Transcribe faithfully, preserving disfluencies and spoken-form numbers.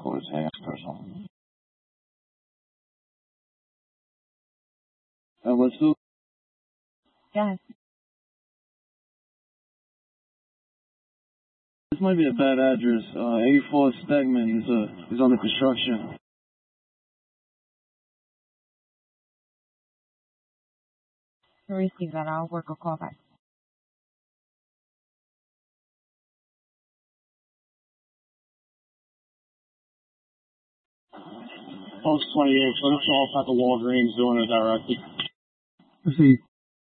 was hacked or something. Uh, let's do. Yes. This might be a bad address. Uh, eighty-four Stegman is uh is under construction. I received that. I'll work a call back. Post twenty-eight, so that's all at the Walgreens doing it directly. Let's see.